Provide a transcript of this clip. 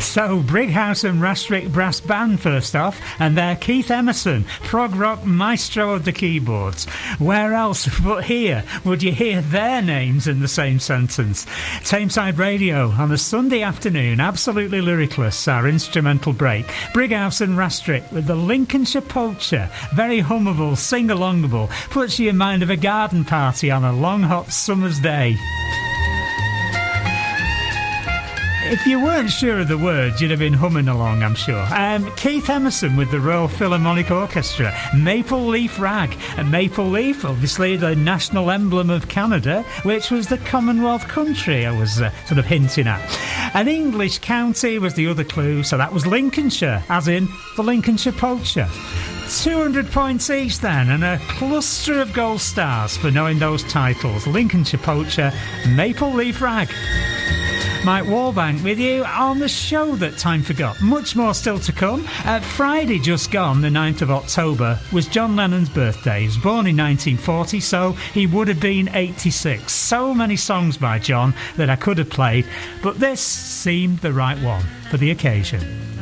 So, Brighouse and Rastrick Brass Band first off, and they're Keith Emerson, prog rock maestro of the keyboards. Where else but here would you hear their names in the same sentence? Tameside Radio on a Sunday afternoon, absolutely lyricless, our instrumental break. Brighouse and Rastrick with the Lincolnshire Poacher, very hummable, sing-alongable, puts you in mind of a garden party on a long hot summer's day. If you weren't sure of the words, you'd have been humming along, I'm sure. Keith Emerson with the Royal Philharmonic Orchestra, Maple Leaf Rag. And Maple Leaf, obviously the national emblem of Canada, which was the Commonwealth country I was sort of hinting at. An English county was the other clue, so that was Lincolnshire, as in the Lincolnshire Poacher. 200 points each then, and a cluster of gold stars for knowing those titles. Lincolnshire Poacher, Maple Leaf Rag. Mike Wallbank with you on the show that time forgot. Much more still to come. Friday just gone, the 9th of October, was John Lennon's birthday. He was born in 1940, so he would have been 86. So many songs by John that I could have played, but this seemed the right one for the occasion.